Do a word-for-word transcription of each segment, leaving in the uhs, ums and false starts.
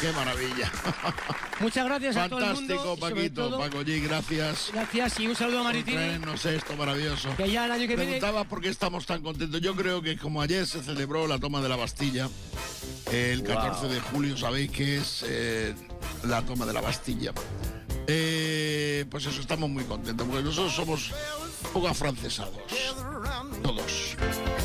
Qué maravilla. Muchas gracias a todo el mundo. Fantástico, Paquito, todo, Paco G, gracias. Gracias y un saludo a Maritini. No sé, esto maravilloso. Que ya el año que viene... Preguntaba por qué estamos tan contentos. Yo creo que como ayer se celebró la toma de la Bastilla, el catorce de julio, sabéis que es eh, la toma de la Bastilla. Eh, pues eso, estamos muy contentos, porque nosotros somos un poco afrancesados. Todos.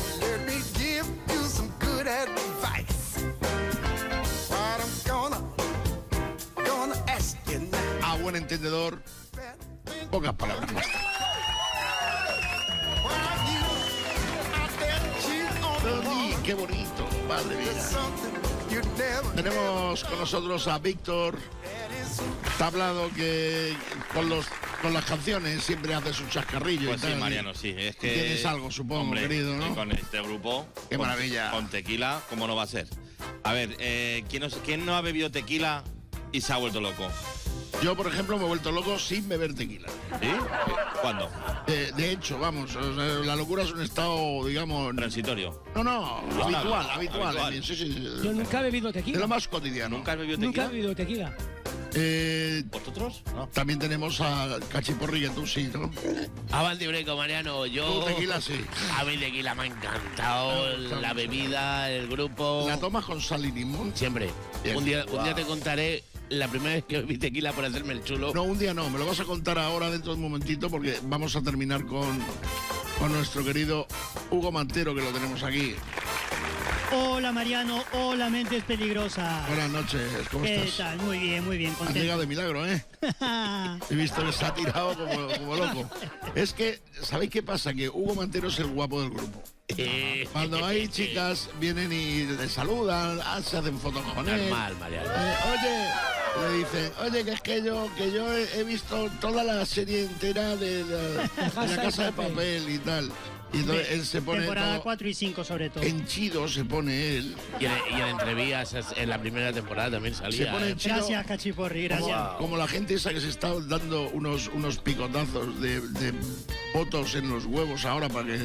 A buen entendedor, pocas palabras más. Qué bonito, madre mía. Tenemos con nosotros a Víctor Tablado, que con los con las canciones siempre hace su chascarrillo. Pues y tal, sí, Mariano, sí. Es que tienes algo, supongo, hombre, querido, ¿no? Con este grupo. Qué con, maravilla. Con tequila, ¿cómo no va a ser? A ver, eh, ¿quién, no, ¿quién no ha bebido tequila y se ha vuelto loco? Yo, por ejemplo, me he vuelto loco sin beber tequila. ¿Sí? ¿Cuándo? De, de hecho, vamos, o sea, la locura es un estado, digamos... Transitorio. No, no, habitual, habitual. habitual. habitual. Sí, sí, sí. Yo nunca he bebido tequila. De lo más cotidiano. ¿Nunca has bebido tequila? Nunca he bebido tequila. Eh, ¿Vosotros? No. También tenemos a Cachiporri, que tú sí, ¿no? A Valdebreco, Mariano, yo... Tú tequila sí. A mí tequila me ha encantado, la bebida, el grupo... ¿La tomas con sal y limón? Siempre. Bien. Un día, Wow. un día te contaré la primera vez que bebí tequila por hacerme el chulo. No, un día no, me lo vas a contar ahora dentro de un momentito, porque vamos a terminar con, con nuestro querido Hugo Mantero, que lo tenemos aquí. Hola Mariano, hola Mentes Peligrosas. Buenas noches, ¿cómo ¿Qué estás? tal? Muy bien, muy bien, Has contento. llegado de milagro, ¿eh? He visto que se ha tirado como, como loco. Es que, ¿sabéis qué pasa? Que Hugo Mantero es el guapo del grupo. Eh, Cuando hay chicas, vienen y le saludan, ah, se hacen fotos con él. Normal, Mariano. Eh, oye, le dicen, oye, que es que yo, que yo he, he visto toda la serie entera de la, de la Casa de Papel y tal. Y entonces él se pone Temporada todo cuatro y cinco sobre todo. henchido, se pone él. Y en, y en Entrevías es- en la primera temporada también salía. Se pone ¿eh? henchido. Gracias, Cachiporri, gracias. Como, como la gente esa que se está dando unos, unos picotazos de, de botos en los huevos ahora para que...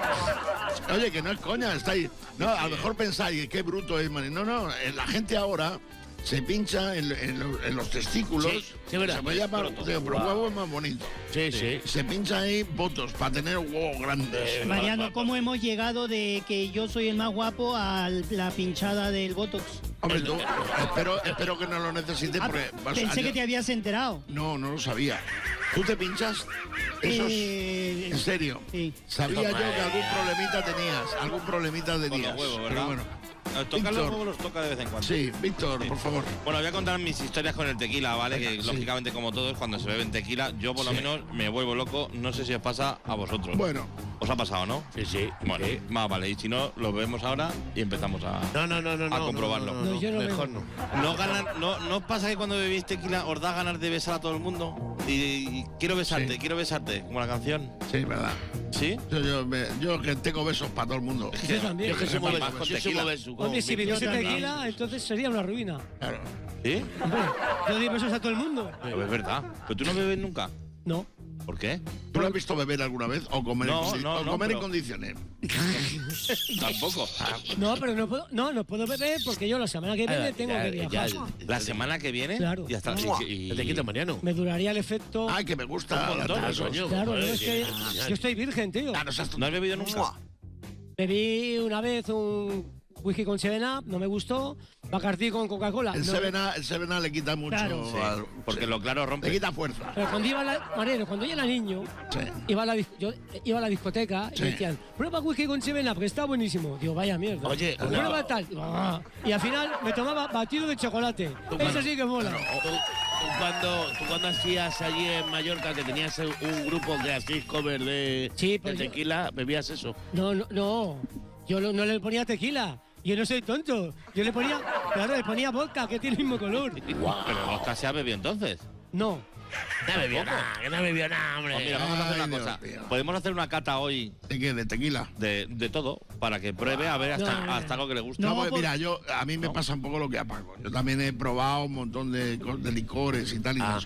Oye, que no es coña, está ahí. No, a lo mejor pensáis que qué bruto es, man. No, no, eh, la gente ahora se pincha en, en los, en los testículos. Sí, sí, verdad. Se puede llamar, Pronto. tío, pero Wow. huevo es más bonito. Sí, sí. Se pincha ahí botos para tener huevos grandes. Mariano, ¿cómo hemos llegado de que yo soy el más guapo a la pinchada del Botox? Hombre, tú, espero, espero que no lo necesites Ah, porque... vas pensé a- que te habías enterado. No, no lo sabía. ¿Tú te pinchas? Esos... Eh, ¿En serio? Sí. Sabía yo que Madre algún mía. problemita tenías, algún problemita Con tenías. los huevos, ¿verdad? Pero bueno. Nos toca los Víctor. huevos, los toca de vez en cuando. Sí, Víctor, Sí. por favor. Bueno, voy a contar mis historias con el tequila, ¿vale? Venga, Que sí. lógicamente, como todos, cuando se beben tequila, yo por lo Sí. menos me vuelvo loco. No sé si os pasa a vosotros. Bueno, ¿Os ha pasado, no? Sí, sí. Bueno, sí. más vale. Y si no, lo vemos ahora y empezamos a... No, no, no, no. A no, comprobarlo. No, no, No, yo no mejor bebo. no. ¿No, ganan, no, ¿No os pasa que cuando bebéis tequila os da ganas de besar a todo el mundo? Y, y quiero besarte, Sí. quiero besarte, como la canción. sí, verdad. ¿Sí? Yo, yo, me- yo que tengo besos para todo el mundo. Yo también. Yo que soy muy Más beso, con yo soy tequila. muy beso. Hombre, si bebiese Yo también. tequila, entonces sería una ruina. Claro. ¿Sí? Hombre, yo doy besos a todo el mundo. Pero es verdad. ¿Pero tú no bebes nunca? No. ¿Por qué? ¿Tú lo has visto beber alguna vez o comer, No, en, condi- no, o no, comer en pero- condiciones? Tampoco. No, pero no puedo, no, no puedo beber porque yo la semana que viene tengo que viajar. La semana que viene Claro. ya está. Mua. Y- y- ¿Qué te quita, Mariano? Me duraría el efecto. Ay, que me gusta. Un montón, la tos. coño. Claro, Joder, no, es que ya, yo estoy virgen, tío. Ah, no seas tonto. ¿No has bebido nunca? Bebí una vez un whisky con Seven Up, no me gustó. Bacardi con Coca-Cola. El no. Seven A, el Seven A le quita mucho. Claro. Sí, al- porque sí. lo claro rompe. Le quita fuerza. Pero cuando iba a la, Mariano, cuando yo era niño, Sí. iba a la, dis- yo iba a la discoteca y Sí. me decían, prueba whisky con Seven Up, que está buenísimo. Digo, vaya mierda. Oye, una- prueba tal. Ah. Y al final me tomaba batido de chocolate. Eso sí que mola. ¿Tú, tú cuando, tú cuando hacías allí en Mallorca, que tenías un grupo que hacías cover de, Sí, de pues yo- tequila, bebías eso? No, no, no. Yo no, no le ponía tequila. Yo no soy tonto. Yo le ponía, claro, le ponía vodka, que tiene el mismo color. Pero vos casi has bebido entonces. No. No bebió nada, que no bebió nada, hombre. Pues mira, vamos a hacer Ay, una Dios cosa. mío. Podemos hacer una cata hoy ¿De qué? ¿De tequila? de, de todo para que pruebe a ver hasta, No, no, hasta lo que le gusta. No, No, pues por- mira, yo a mí me No. pasa un poco lo que a Paco. Yo también he probado un montón de, co- de licores y tal. Y Ah. nos-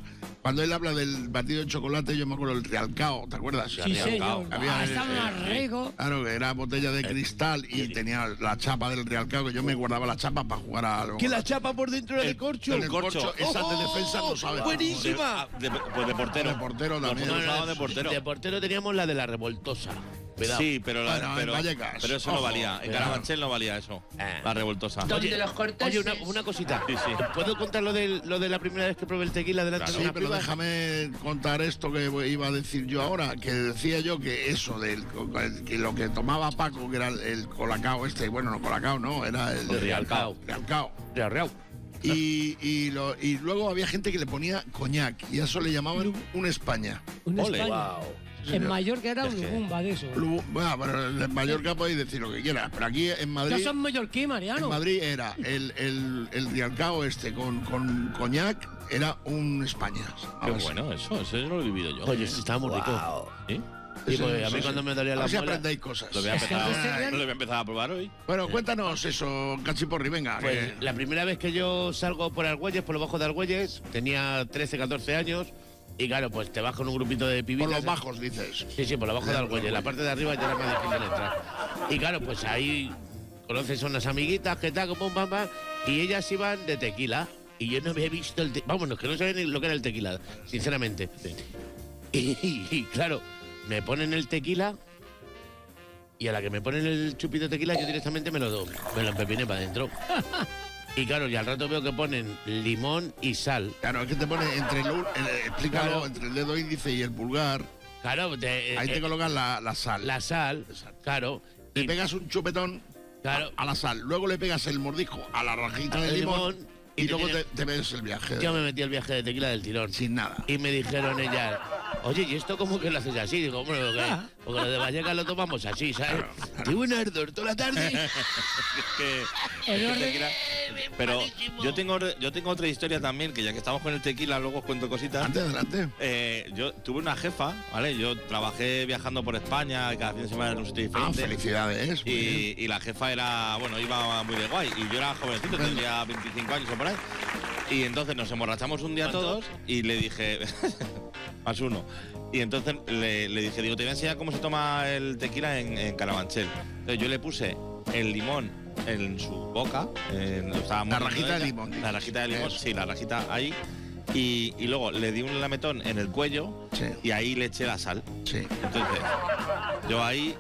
cuando él habla del batido de chocolate, yo me acuerdo del Rialcao, ¿te acuerdas? Sí, señor. Había Ah, el- estaba más el- rico. Claro, que era botella de cristal y tenía la chapa del Rialcao, que yo me guardaba la chapa para jugar a lo Que la chapa por dentro era de corcho. el corcho, esa de defensa no sabe. ¡Buenísima! Ah, de- pues de portero. De portero también. Nosotros usábamos de portero. De portero teníamos la de la revoltosa. Cuidado. Sí, pero, la- Bueno, en pero, Vallecas. pero eso no Ojo, valía. En cuidado. Carabanchel no valía eso. Eh. La revoltosa. Donde los corteses. Oye, una, una cosita. Sí, sí. ¿Puedo contar lo de, lo de la primera vez que probé el tequila delante Claro. de Sí, una pero piba? déjame contar esto que iba a decir yo ahora, que decía yo que eso del que lo que tomaba Paco, que era el, el colacao este, bueno, no colacao, no, era el El Rialcao. Rialcao. Real, real. Y, y, lo- y luego había gente que le ponía coñac y a eso le llamaban un España. Un Ole. España. Wow. En Mallorca era Es un que- rumba de eso. Lu- Bueno, pero en Mallorca podéis decir lo que quieras, pero aquí en Ya Madrid, son mallorquí, en Mariano. Madrid era el, el, el Rialcao este con, con coñac, era un España. Qué A ver si- bueno eso, eso no lo he vivido yo. Oye, sí, estaba muy rico. ¿Sí? Sí, Sí, porque a sí, mí sí. cuando me dolía A la ver si muela... aprendéis cosas. Lo voy a Es que empezar, antes a- tenían- lo voy a empezar a probar hoy. Bueno, cuéntanos eso, Cachiporri, venga. Pues que- la primera vez que yo salgo por Argüelles, por los bajos de Argüelles, tenía trece, catorce años, y claro, pues te vas con un grupito de pibitas. por los bajos, dices. Sí, sí, por los bajos de Argüelles. La parte de arriba ya era más difícil entrar. Y claro, pues ahí conoces a unas amiguitas, que tal, como un bamba, y ellas iban de tequila. Y yo no había visto el tequila. Vámonos, que no sabía ni lo que era el tequila, sinceramente. Y, y, claro, me ponen el tequila. Y a la que me ponen el chupito de tequila, yo directamente me lo, do- me lo empepiné para adentro. Y claro, y al rato veo que ponen limón y sal. Claro, es que te pone entre el, u- el- explícalo, Claro. entre el dedo índice y el pulgar, Claro, te- ahí eh, te colocan la, la sal. la sal, claro. Le Y, pegas un chupetón claro, a la sal, luego le pegas el mordisco a la rajita de el limón, limón, y, y te luego tiene- te, te ves el viaje. yo me metí el viaje de tequila del tirón. Sin nada. Y me dijeron ellas, oye, ¿y esto cómo que lo haces así? Digo, hombre, lo que- porque lo de Vallecas lo tomamos así, ¿sabes? Tuve un ardor toda la tarde. Que- El que orden- tequila- Pero yo tengo, yo tengo otra historia también, que ya que estamos con el tequila, luego os cuento cositas. Antes, adelante. Eh, yo tuve una jefa, ¿vale? Yo trabajé viajando por España, cada fin de semana en un sitio Ah, diferente. felicidades. muy bien. Y, y la jefa era, bueno, iba muy de guay. Y yo era jovencito, tendría veinticinco años o por ahí. Y entonces nos emborrachamos un día todos y le dije, más uno. Y entonces le, le dije, digo, te voy a enseñar cómo se toma el tequila en, en Carabanchel. Entonces yo le puse el limón en su boca. en- lo estaba La mordiendo rajita de ella. limón, dices. La rajita de limón, Eso. sí, la rajita ahí. Y, y luego le di un lametón en el cuello Sí, y ahí le eché la sal. sí. Entonces, yo ahí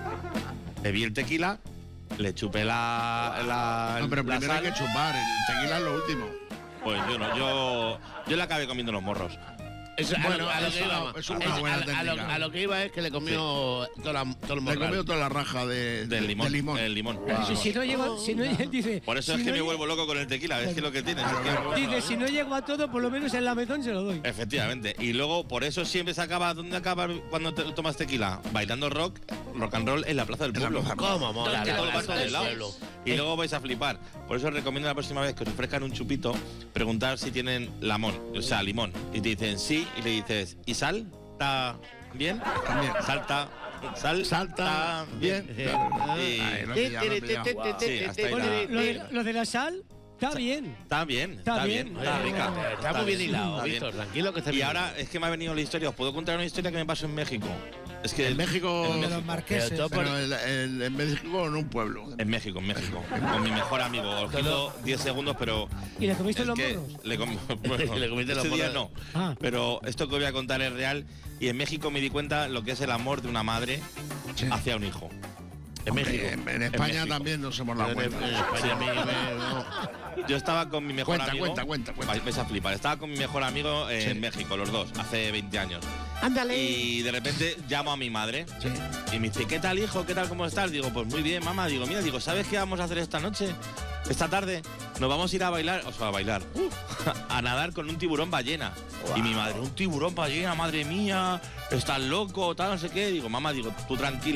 bebí el tequila, le chupé la, la, No, pero la primero hay sal. que chupar, el tequila es lo último. Pues yo no, yo, yo le acabé comiendo los morros. Eso, a Bueno, lo- a lo es que una- iba, es una es- buena a- a lo- técnica. a lo que iba es que le comió toda la, todo el Me he morral. comido toda la raja de, Del limón. de limón. El limón. Si, si no llego, si no, dice, Por eso si es que no me lle- vuelvo loco con el tequila, es que lo que tiene. es que- Dice, si no llego a todo, por lo menos el lametón se lo doy. Efectivamente. Y luego, por eso siempre se acaba. ¿Dónde acaba cuando te tomas tequila? Bailando rock, rock and roll en la plaza del En la pueblo. plaza. ¿Cómo mola? ¿Dónde la Todo el lo rato plaza de del lado. pueblo? Y luego vais a flipar. Por eso os recomiendo la próxima vez que os ofrezcan un chupito, preguntar si tienen lamón, o sea, limón. Y te dicen sí, y le dices, ¿y sal? ¿Está bien? También. Salta. Sal, Salta bien. Y- Ay, lo he pillado, lo he pillado. Sí, hasta ahí Lo la- de, lo de- lo de la sal, está bien. Está bien, Está está bien. bien, está Oye, rica. Está muy bien hilado, está bien. Víctor, tranquilo que está Y bien. ahora es que me ha venido la historia. Os puedo contar una historia que me pasó en México. Es que En México, En De México. los marqueses. Pero todo por- pero el- el- en México en un pueblo. En México, en México. Con mi mejor amigo. Os quito diez segundos, pero. ¿Y le comiste es los que morros? Le, comí- bueno, Le comiste los ese día morros. no. Ah. Pero esto que voy a contar es real. Y en México me di cuenta lo que es el amor de una madre Sí. hacia un hijo. En Hombre, México. En, en España México. también nos hemos dado En- en cuenta. España a mí me- no. Yo estaba con mi mejor Cuenta, amigo. cuenta, cuenta, cuenta. Vais- vais a flipar. Estaba con mi mejor amigo en Sí. México, los dos, hace veinte años. Ándale. Y de repente llamo a mi madre. Sí. Y me dice, ¿qué tal, hijo? ¿Qué tal? ¿Cómo estás? Digo, pues muy bien, mamá. Digo, mira, digo, ¿sabes qué vamos a hacer esta noche? Esta tarde nos vamos a ir a bailar, o sea, a bailar, a nadar con un tiburón ballena. Y mi madre, un tiburón ballena, madre mía, estás loco, tal, no sé qué. Digo, mamá, digo, tú tranquila.